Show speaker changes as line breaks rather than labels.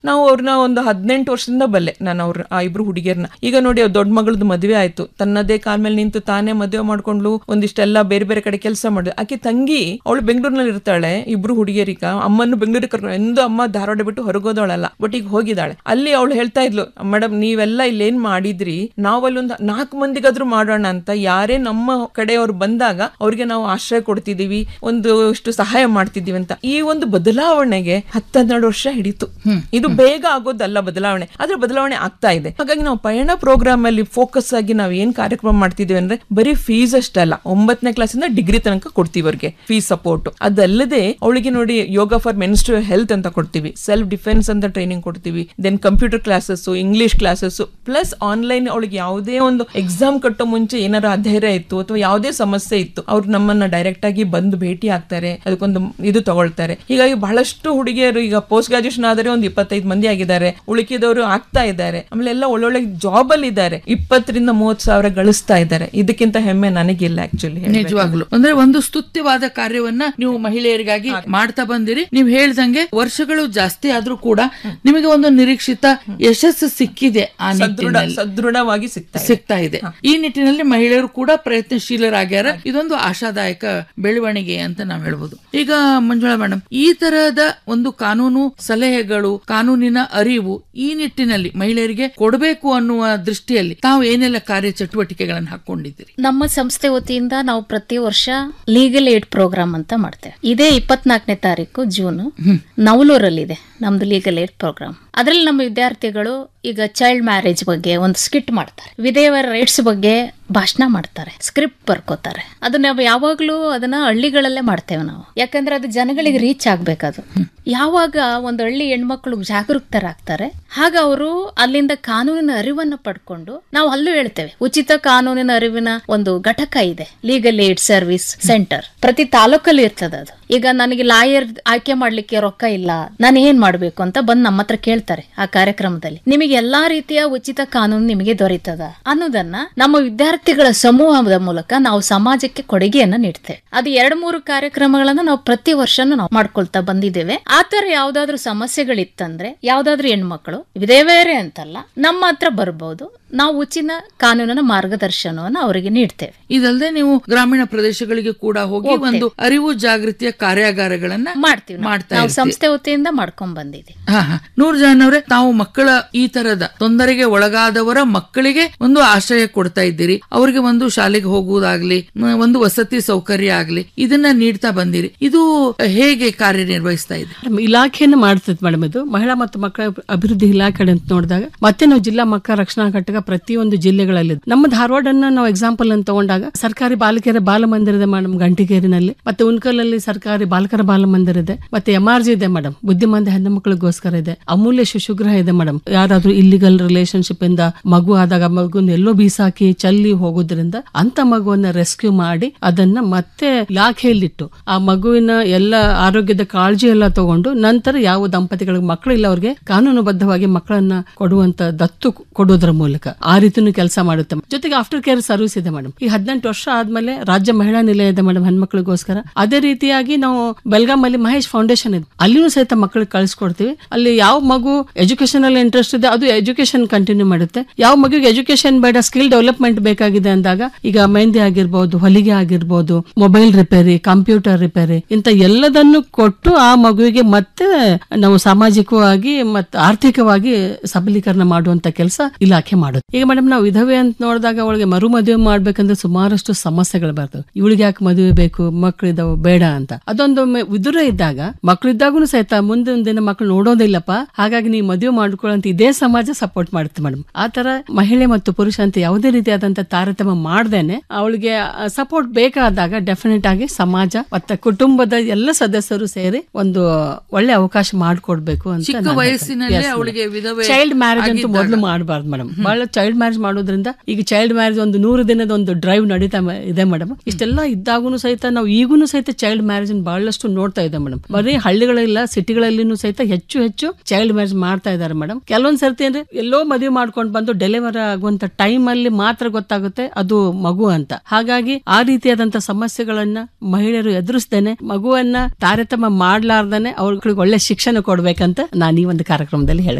ನಾವು ಅವ್ರನ್ನ ಒಂದು 18 ವರ್ಷದಿಂದ ಬಲ್ಲೆ ನಾನು ಆ ಇಬ್ರು ಹುಡುಗಿಯರ್ನ. ಈಗ ನೋಡಿ ಅವ್ರ ದೊಡ್ಡ ಮಗಳದ್ದು ಮದುವೆ ಆಯ್ತು, ತನ್ನದೇ ಕಾಲ್ ಮೇಲೆ ನಿಂತು ತಾನೇ ಮದುವೆ ಮಾಡ್ಕೊಂಡ್ಲು, ಒಂದಿಷ್ಟೆಲ್ಲ ಬೇರೆ ಬೇರೆ ಕಡೆ ಕೆಲಸ ಮಾಡಿದ್ರು. ಆಕೆ ತಂಗಿ ಅವಳು ಬೆಂಗಳೂರಿನಲ್ಲಿ ಇರ್ತಾಳೆ, ಇಬ್ರು ಹುಡುಗಿಯರೀಗ ಅಮ್ಮನ್ನು ಬೆಂಗಳೂರಿಗೆ ಕರ್ಕೊಂಡು, ಎಂದು ಅಮ್ಮ ಧಾರವಾಡ ಬಿಟ್ಟು ಹೊರಗೋದವಳಲ್ಲ, ಬಟ್ ಈಗ ಹೋಗಿದ್ದಾಳೆ. ಅಲ್ಲಿ ಅವಳು ಹೇಳ್ತಾ ಇದ್ಲು, ಮೇಡಮ್ ನೀವೆಲ್ಲ ಇಲ್ಲೇನ್ ಮಾಡಿದ್ರಿ, ನಾವಲ್ಲಿ ಒಂದು 4 ಮಂದಿಗಾದ್ರೂ ಮಾಡೋಣ ಅಂತ, ಯಾರೇ ನಮ್ಮ ಕಡೆಯವ್ರು ಬಂದಾಗ ಅವ್ರಿಗೆ ನಾವು ಆಶ್ರಯ ಕೊಡ್ತಿದೀವಿ, ಒಂದು ಇಷ್ಟು ಸಹಾಯ ಮಾಡ್ತಿದೀವಿ ಅಂತ. ಈ ಒಂದು ಬದಲಾವಣೆಗೆ 10-12 ವರ್ಷ ಹಿಡಿತು. ಇದು ಬೇಗ ಆಗೋದಲ್ಲ ಬದಲಾವಣೆ, ಆದ್ರೆ ಬದಲಾವಣೆ ಆಗ್ತಾ ಇದೆ. ಹಾಗಾಗಿ ನಾವು ಪಯಣ ಪ್ರೋಗ್ರಾಮ್ ಅಲ್ಲಿ ಫೋಕಸ್ ಆಗಿ ನಾವು ಏನ್ ಕಾರ್ಯಕ್ರಮ ಮಾಡ್ತಿದೀವಿ ಅಂದ್ರೆ ಬರೀ ಫೀಸ್ ಅಷ್ಟಲ್ಲ, 9ನೇ ಕ್ಲಾಸಿಂದ ಡಿಗ್ರಿ ತನಕ ಕೊಡ್ತೀವಿ ಅವ್ರಿಗೆ ಫೀಸ್ ಸಪೋರ್ಟ್. ಅದಲ್ಲದೆ ಅವಳಿಗೆ ನೋಡಿ ಯೋಗ ಫಾರ್ ಮೆನ್ಸ್ಟ್ರುಯಲ್ ಹೆಲ್ತ್ ಅಂತ ಕೊಡ್ತೀವಿ, ಸೆಲ್ಫ್ ಡಿಫೆನ್ಸ್ ಅಂತ ಟ್ರೈನಿಂಗ್ ಕೊಡ್ತೀವಿ, then computer classes, English classes, plus online ಅವಳಿಗೆ ಯಾವುದೇ ಒಂದು ಎಕ್ಸಾಮ್ ಕಟ್ಟೋ ಮುಂಚೆ ಏನಾರ ಅಧೈರ್ಯ ಇತ್ತು ಅಥವಾ ಯಾವುದೇ ಸಮಸ್ಯೆ ಇತ್ತು, ಅವ್ರು ನಮ್ಮನ್ನ ಡೈರೆಕ್ಟ್ ಆಗಿ ಬಂದು ಭೇಟಿ ಆಗ್ತಾರೆ, ಅದಕ್ಕೊಂದು ಇದು ತಗೊಳ್ತಾರೆ. ಹೀಗಾಗಿ ಬಹಳಷ್ಟು ಹುಡುಗಿಯರು ಈಗ ಪೋಸ್ಟ್ ಗ್ರಾಜುಯೇಷನ್ ಆದರೆ ಒಂದು 25 ಮಂದಿ ಆಗಿದ್ದಾರೆ, ಉಳಿಕಿದವರು ಆಗ್ತಾ ಇದ್ದಾರೆ. ಆಮೇಲೆ ಎಲ್ಲ ಒಳ್ಳೊಳ್ಳೆ ಜಾಬ್ ಅಲ್ಲಿ ಇದ್ದಾರೆ, 20,000-30,000 ಸಾವಿರ ಗಳಿಸ್ತಾ ಇದ್ದಾರೆ. ಇದಕ್ಕಿಂತ ಹೆಮ್ಮೆ ನನಗಿಲ್ಲ ಆಕ್ಚುಲಿ.
ನಿಜವಾಗ್ಲು ಅಂದ್ರೆ ಒಂದು ಸ್ತುತ್ಯವಾದ ಕಾರ್ಯವನ್ನ ನೀವು ಮಹಿಳೆಯರಿಗಾಗಿ ಮಾಡ್ತಾ ಬಂದಿರಿ. ನೀವು ಹೇಳ್ದಂಗೆ ವರ್ಷಗಳು ಜಾಸ್ತಿ ಆದ್ರೂ ಕೂಡ ನಿಮಗೆ ಒಂದು ನಿರೀಕ್ಷಿತ ಯಶಸ್ಸು ಸಿಕ್ಕಿದೆ, ಆ ನಿಟ್ಟಿನಲ್ಲಿ
ಸದೃಢವಾಗಿ
ಸಿಗ್ತಾ ಇದೆ. ಈ ನಿಟ್ಟಿನಲ್ಲಿ ಮಹಿಳೆಯರು ಕೂಡ ಪ್ರಯತ್ನಶೀಲರಾಗ್ಯಾರ. ಇದೊಂದು ಆಶಾದಾಯಕ ಬೆಳವಣಿಗೆ ಅಂತ ನಾವು ಹೇಳ್ಬೋದು. ಈಗ ಮಂಜುಳಾ ಮೇಡಮ್, ಈ ತರಹದ ಒಂದು ಕಾನೂನು ಸಲಹೆಗಳು, ಕಾನೂನಿನ ಅರಿವು ಈ ನಿಟ್ಟಿನಲ್ಲಿ ಮಹಿಳೆಯರಿಗೆ ಕೊಡಬೇಕು ಅನ್ನುವ ದೃಷ್ಟಿಯಲ್ಲಿ ತಾವು ಏನೆಲ್ಲ ಕಾರ್ಯ ಚಟುವಟಿಕೆಗಳನ್ನು ಹಾಕೊಂಡಿದ್ದೀರಿ?
ನಮ್ಮ ಸಂಸ್ಥೆ ವತಿಯಿಂದ ನಾವು ಪ್ರತಿ ವರ್ಷ ಲೀಗಲ್ ಏಡ್ ಪ್ರೋಗ್ರಾಮ್ ಅಂತ ಮಾಡ್ತೇವೆ. ಇದೇ 24ನೇ ತಾರೀಕು ಜೂನ್ ನವಲೂರಲ್ಲಿದೆ ನಮ್ದು ಲೀಗಲ್ ಏಡ್ ಪ್ರೋಗ್ರಾಮ್. ಅದ್ರಲ್ಲಿ ನಮ್ಮ ವಿದ್ಯಾರ್ಥಿಗಳು ಈಗ ಚೈಲ್ಡ್ ಮ್ಯಾರೇಜ್ ಬಗ್ಗೆ ಒಂದು ಸ್ಕಿಟ್ ಮಾಡ್ತಾರೆ, ವಿಧೇಯರ ರೈಟ್ಸ್ ಬಗ್ಗೆ ಭಾಷಣ ಮಾಡ್ತಾರೆ, ಸ್ಕ್ರಿಪ್ಟ್ ಬರ್ಕೋತಾರೆ. ಅದು ನಾವು ಯಾವಾಗ್ಲೂ ಅದನ್ನ ಹಳ್ಳಿಗಳಲ್ಲೇ ಮಾಡ್ತೇವೆ ನಾವು, ಯಾಕಂದ್ರೆ ಅದು ಜನಗಳಿಗೆ ರೀಚ್ ಆಗ್ಬೇಕದು. ಯಾವಾಗ ಒಂದು ಹಳ್ಳಿ ಹೆಣ್ಮಕ್ಳು ಜಾಗರೂಕರಾಗ್ತಾರೆ, ಆಗ ಅವರು ಅಲ್ಲಿಂದ ಕಾನೂನಿನ ಅರಿವನ್ನ ಪಡ್ಕೊಂಡು, ನಾವು ಅಲ್ಲೂ ಹೇಳ್ತೇವೆ ಉಚಿತ ಕಾನೂನಿನ ಅರಿವಿನ ಒಂದು ಘಟಕ ಇದೆ, ಲೀಗಲ್ ಏಡ್ ಸರ್ವಿಸ್ ಸೆಂಟರ್ ಪ್ರತಿ ತಾಲೂಕಲ್ಲಿ ಇರ್ತದೆ. ಅದು ಈಗ ನನಗೆ ಲಾಯರ್ ಆಯ್ಕೆ ಮಾಡ್ಲಿಕ್ಕೆ ರೊಕ್ಕ ಇಲ್ಲ, ನಾನು ಏನ್ ಮಾಡ್ಬೇಕು ಅಂತ ಬಂದು ನಮ್ಮ ಹತ್ರ ಕೇಳ್ತಾರೆ. ಆ ಕಾರ್ಯಕ್ರಮದಲ್ಲಿ ನಿಮಗೆ ಎಲ್ಲಾ ರೀತಿಯ ಉಚಿತ ಕಾನೂನು ನಿಮಗೆ ದೊರೀತದ ಅನ್ನೋದನ್ನ ನಮ್ಮ ವಿದ್ಯಾರ್ಥಿಗಳ ಸಮೂಹದ ಮೂಲಕ ನಾವು ಸಮಾಜಕ್ಕೆ ಕೊಡುಗೆಯನ್ನ ನೀಡ್ತೇವೆ. ಅದು 2-3 ಕಾರ್ಯಕ್ರಮಗಳನ್ನ ನಾವು ಪ್ರತಿ ವರ್ಷನೂ ನಾವು ಮಾಡ್ಕೊಳ್ತಾ ಬಂದಿದ್ದೇವೆ. ಆತರ ಯಾವ್ದಾದ್ರು ಸಮಸ್ಯೆಗಳಿತ್ತಂದ್ರೆ ಯಾವ್ದಾದ್ರು ಹೆಣ್ಮಕ್ಳು ವಿಧೇಯರೇ ಅಂತಲ್ಲ ನಮ್ಮ ಹತ್ರ ಬರ್ಬಹುದು, ನಾವು ಉಚಿತ ಕಾನೂನಿನ ಮಾರ್ಗದರ್ಶನವನ್ನು ಅವರಿಗೆ ನೀಡ್ತೇವೆ.
ಇದಲ್ಲದೆ ನೀವು ಗ್ರಾಮೀಣ ಪ್ರದೇಶಗಳಿಗೆ ಕೂಡ ಹೋಗಿ ಒಂದು ಅರಿವು ಜಾಗೃತಿಯ ಕಾರ್ಯಾಗಾರಗಳನ್ನ
ಮಾಡ್ತೀವಿ, ನಾವು ಸಂಸ್ಥೆ ವತಿಯಿಂದ ಮಾಡ್ಕೊಂಡ್ ಬಂದಿದ್ದೀವಿ.
ನೂರ್ಜಹಾನ್ ಅವರೇ, ತಾವು ಮಕ್ಕಳ ಈ ತರದ ತೊಂದರೆಗೆ ಒಳಗಾದವರ ಮಕ್ಕಳಿಗೆ ಒಂದು ಆಶ್ರಯ ಕೊಡ್ತಾ ಇದ್ದೀರಿ, ಅವರಿಗೆ ಒಂದು ಶಾಲೆಗೆ ಹೋಗುವುದಾಗ್ಲಿ, ಒಂದು ವಸತಿ ಸೌಕರ್ಯ ಆಗ್ಲಿ, ಇದನ್ನ ನೀಡ್ತಾ ಬಂದಿರಿ. ಇದು ಹೇಗೆ ಕಾರ್ಯನಿರ್ವಹಿಸ್ತಾ ಇದೆ?
ಇಲಾಖೆಯನ್ನು ಮಾಡ್ತದೆ ಮೇಡಮ್. ಇದು ಮಹಿಳಾ ಮತ್ತು ಮಕ್ಕಳ ಅಭಿವೃದ್ಧಿ ಇಲಾಖೆ ಅಂತ ನೋಡಿದಾಗ ಮತ್ತೆ ನಾವು ಜಿಲ್ಲಾ ಮಕ್ಕಳ ರಕ್ಷಣಾ ಘಟಕ ಪ್ರತಿಯೊಂದು ಜಿಲ್ಲೆಗಳಲ್ಲಿ, ನಮ್ಮ ಧಾರವಾಡನ್ನ ನಾವು ಎಕ್ಸಾಂಪಲ್ ಅಂತ ತಗೊಂಡಾಗ ಸರ್ಕಾರಿ ಬಾಲಕಿಯರ ಬಾಲಮಂದಿರ ಇದೆ ಮೇಡಮ್ ಗಂಟಿಗೇರಿನಲ್ಲಿ, ಮತ್ತೆ ಉನ್ಕಲಲ್ಲಿ ಸರ್ಕಾರಿ ಬಾಲಕರ ಬಾಲಮಂದಿರ ಇದೆ, ಮತ್ತೆ MRG ಇದೆ ಮೇಡಮ್ ಬುದ್ಧಿಮಾಂದ್ಯ ಹೆಣ್ಣು ಮಕ್ಕಳಿಗೋಸ್ಕರ ಇದೆ, ಅಮೂಲ್ಯ ಶಿಶುಗೃಹ ಇದೆ ಮೇಡಮ್. ಯಾರಾದ್ರೂ ಇಲ್ಲಿಗಲ್ ರಿಲೇಶನ್ಶಿಪ್ ಇಂದ ಮಗು ಆದಾಗ ಮಗುನ ಎಲ್ಲೋ ಬೀಸಾಕಿ ಚಲ್ಲಿ ಹೋಗೋದ್ರಿಂದ ಅಂತ ಮಗುವನ್ನ ರೆಸ್ಕ್ಯೂ ಮಾಡಿ ಅದನ್ನ ಮತ್ತೆ ಇಲಾಖೆಯಲ್ಲಿಟ್ಟು ಆ ಮಗುವಿನ ಎಲ್ಲ ಆರೋಗ್ಯದ ಕಾಳಜಿ ಎಲ್ಲ ತಗೊಂಡು ನಂತರ ಯಾವ ದಂಪತಿಗಳಿಗೆ ಮಕ್ಕಳು ಇಲ್ಲ ಅವ್ರಿಗೆ ಕಾನೂನುಬದ್ಧವಾಗಿ ಮಕ್ಕಳನ್ನ ಕೊಡುವಂತ ದತ್ತು ಕೊಡೋದ್ರ ಮೂಲಕ ಆ ರೀತಿನೂ ಕೆಲಸ ಮಾಡುತ್ತೆ. ಜೊತೆಗೆ ಆಫ್ಟರ್ ಕೇರ್ ಸರ್ವಿಸ್ ಇದೆ ಮೇಡಮ್. ಈ 18 ವರ್ಷ ಆದ್ಮೇಲೆ ರಾಜ್ಯ ಮಹಿಳಾ ನಿಲಯ ಇದೆ ಮೇಡಮ್ ಹೆಣ್ಮಕ್ಳಿಗೋಸ್ಕರ. ಅದೇ ರೀತಿಯಾಗಿ ನಾವು ಬೆಳಗಾಂ ಅಲ್ಲಿ ಮಹೇಶ್ ಫೌಂಡೇಶನ್ ಇದೆ, ಅಲ್ಲಿನೂ ಸಹಿತ ಮಕ್ಕಳಿಗೆ ಕಳಿಸ್ಕೊಡ್ತೀವಿ. ಅಲ್ಲಿ ಯಾವ ಮಗು ಎಜುಕೇಶನ್ ಅಲ್ಲಿ ಇಂಟ್ರೆಸ್ಟ್ ಇದೆ ಅದು ಎಜುಕೇಶನ್ ಕಂಟಿನ್ಯೂ ಮಾಡುತ್ತೆ. ಯಾವ ಮಗುಗೆ ಎಜುಕೇಶನ್ ಬೇಡ ಸ್ಕಿಲ್ ಡೆವಲಪ್ಮೆಂಟ್ ಬೇಕಾಗಿದೆ ಅಂದಾಗ ಈಗ ಮೆಹಂದಿ ಆಗಿರ್ಬೋದು, ಹೊಲಿಗೆ ಆಗಿರ್ಬೋದು, ಮೊಬೈಲ್ ರಿಪೇರಿ, ಕಂಪ್ಯೂಟರ್ ರಿಪೇರಿ, ಇಂತ ಎಲ್ಲದನ್ನು ಕೊಟ್ಟು ಆ ಮಗುವಿಗೆ ಮತ್ತೆ ನಾವು ಸಾಮಾಜಿಕವಾಗಿ ಮತ್ತು ಆರ್ಥಿಕವಾಗಿ ಸಬಲೀಕರಣ ಮಾಡುವಂತ ಕೆಲಸ ಇಲಾಖೆ ಮಾಡುತ್ತೆ. ಈಗ ಮೇಡಮ್ ನಾವು ವಿಧವೆ ಅಂತ ನೋಡಿದಾಗ ಅವಳಿಗೆ ಮರು ಮದುವೆ ಮಾಡ್ಬೇಕಂದ್ರೆ ಸುಮಾರಷ್ಟು ಸಮಸ್ಯೆಗಳು ಬರ್ತವೆ. ಇವಳಿಗೆ ಯಾಕೆ ಮದುವೆ ಬೇಕು, ಮಕ್ಕಳಿದಾವ ಬೇಡ ಅಂತ. ಅದೊಂದು ವಿದುರ ಇದ್ದಾಗ ಮಕ್ಕಳಿದ್ದಾಗೂ ಸಹಿತ ಮುಂದಿನ ದಿನ ಮಕ್ಕಳು ನೋಡೋದಿಲ್ಲಪ್ಪ, ಹಾಗಾಗಿ ನೀವು ಮದುವೆ ಮಾಡ್ಕೊಳ್ಳಂತ ಇದೇ ಸಮಾಜ ಸಪೋರ್ಟ್ ಮಾಡುತ್ತೆ ಮೇಡಮ್. ಆತರ ಮಹಿಳೆ ಮತ್ತು ಪುರುಷ ಅಂತ ಯಾವುದೇ ರೀತಿಯಾದಂತ ತಾರತಮ್ಯ ಮಾಡ್ದೇನೆ ಅವಳಿಗೆ ಸಪೋರ್ಟ್ ಬೇಕಾದಾಗ ಡೆಫಿನೆಟ್ ಆಗಿ ಸಮಾಜ ಮತ್ತೆ ಕುಟುಂಬದ ಎಲ್ಲ ಸದಸ್ಯರು ಸೇರಿ ಒಂದು ಒಳ್ಳೆ ಅವಕಾಶ ಮಾಡ್ಕೊಡ್ಬೇಕು ಅಂತ.
ಚಿಕ್ಕ ವಯಸ್ಸಿನಲ್ಲಿ ಅವಳಿಗೆ ವಿಧವೆ
ಚೈಲ್ಡ್ ಮ್ಯಾರೇಜ್ ಅಂತೂ ಮೊದಲು ಮಾಡಬಾರ್ದು ಮೇಡಮ್. ಬಹಳ ಹೇಳೋದು ಚೈಲ್ಡ್ ಮ್ಯಾರೇಜ್ ಮಾಡೋದ್ರಿಂದ ಈಗ ಚೈಲ್ಡ್ ಮ್ಯಾರೇಜ್ ಒಂದು 100 ದಿನದ ಒಂದು ಡ್ರೈವ್ ನಡೀತಾ ಇದೆ ಮೇಡಮ್. ಇಷ್ಟೆಲ್ಲ ಇದ್ದಾಗೂ ಸಹಿತ ನಾವು ಈಗೂನು ಸಹಿತ ಚೈಲ್ಡ್ ಮ್ಯಾರೇಜ್ ಬಹಳಷ್ಟು ನೋಡ್ತಾ ಇದ್ದೇವೆ ಮೇಡಮ್. ಬರೀ ಹಳ್ಳಿಗಳಿಲ್ಲ, ಸಿಟಿಗಳಲ್ಲಿನೂ ಸಹಿತ ಹೆಚ್ಚು ಚೈಲ್ಡ್ ಮ್ಯಾರೇಜ್ ಮಾಡ್ತಾ ಇದ್ದಾರೆ ಮೇಡಮ್. ಕೆಲವೊಂದ್ ಸರ್ತಿ ಅಂದ್ರೆ ಎಲ್ಲೋ ಮದುವೆ ಮಾಡ್ಕೊಂಡು ಬಂದು ಡೆಲಿವರ್ ಆಗುವಂತ ಟೈಮ್ ಅಲ್ಲಿ ಮಾತ್ರ ಗೊತ್ತಾಗುತ್ತೆ ಅದು ಮಗು ಅಂತ. ಹಾಗಾಗಿ ಆ ರೀತಿಯಾದಂತ ಸಮಸ್ಯೆಗಳನ್ನ ಮಹಿಳೆಯರು ಎದುರಿಸ್ದೇನೆ ಮಗುವನ್ನ ತಾರತಮ್ಯ ಮಾಡ್ಲಾರ್ದೇನೆ ಅವ್ರಿಗೆ ಒಳ್ಳೆ ಶಿಕ್ಷಣ ಕೊಡ್ಬೇಕಂತ ನಾನು ಈ ಒಂದು ಕಾರ್ಯಕ್ರಮದಲ್ಲಿ